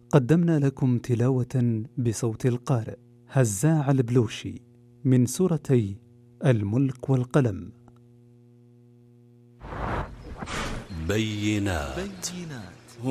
قدمنا لكم تلاوة بصوت القارئ هزاع البلوشي من سورتي الملك والقلم. بينات